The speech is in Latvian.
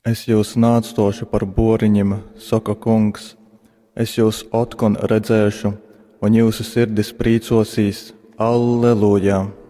Es jūs nāctošu par boriņiem, saka kungs, es jūs otkon redzēšu, un jūsu sirdis prīcosīs. Alleluja!